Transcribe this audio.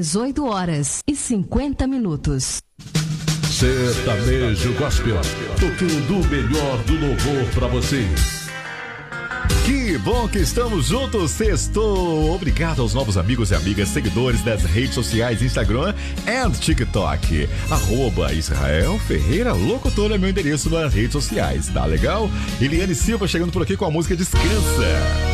18h50. Sertanejo Gospel, tocando o melhor do louvor pra você. Que bom que estamos juntos, sextou! Obrigado aos novos amigos e amigas, seguidores das redes sociais, Instagram e TikTok. @Israel Ferreira Locutor é meu endereço nas redes sociais, tá legal? Eliane Silva chegando por aqui com a música Descansa.